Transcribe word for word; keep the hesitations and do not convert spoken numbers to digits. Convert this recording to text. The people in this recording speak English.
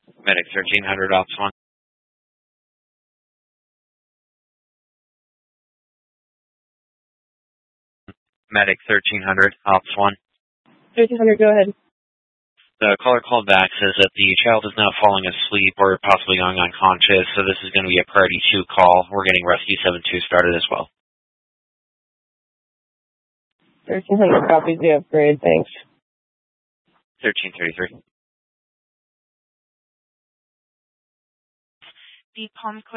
Medic thirteen hundred, Ops one. Medic thirteen hundred, Ops one. thirteen hundred, go ahead. The caller called back, says that the child is now falling asleep or possibly going unconscious, so this is going to be a priority two call. We're getting Rescue seven two started as well. thirteen hundred copies the upgrade, thanks. thirteen thirty-three. The Palm